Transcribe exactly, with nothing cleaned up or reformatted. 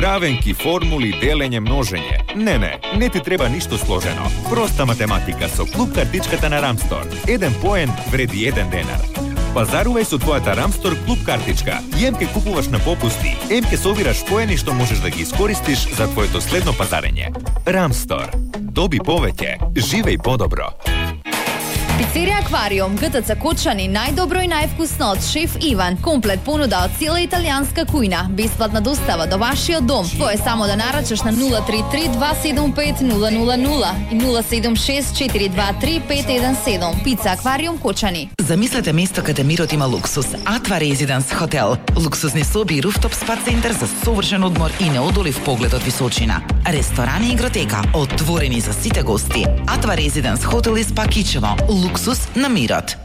Zdravенки, формули, делење, множење. Не, не, не ти треба ништо сложено. Проста математика со клуб картичката на Рамстор. Еден поен вреди еден денар. Пазарувај со твојата Рамстор клуб картичка. И ем ке купуваш на попусти, ем ке собираш поени што можеш да ги искористиш за твоето следно пазарење. Рамстор. Доби повеќе. Живеј подобро. Пицерија Аквариум, ГТЦ Кочани, најдобро и највкусно од шеф Иван. Комплет понуда од цела италијанска кујна. Бесплатна достава до вашиот дом. Твое само да нарачаш на нула три три два седум пет нула нула нула и нула седум шест четири два три пет еден седум. Пица Аквариум Кочани. Замислете место каде мирот има луксус. Атва Резиденс хотел. Луксусни соби и руфтоп спа центар за совршен одмор и неодолив поглед од височина. Ресторани и игротека, отворени за сите гости. Атва Резиденс хотел и спа Кичево. Луксус на мирот.